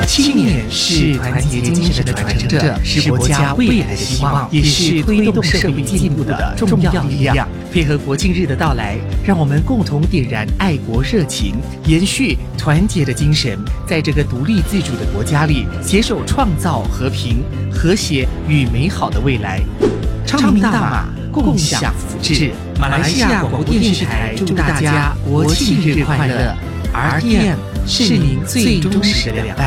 青年是团结精神的传承者，是国家未来的希望，也是推动社会进步的重要力量。配合国庆日的到来，让我们共同点燃爱国热情，延续团结的精神，在这个独立自主的国家里，携手创造和平、和谐与美好的未来。昌明大马，共享福祉。马来西亚广播电视台祝大家国庆日快乐！RTM 是您最忠实的良伴。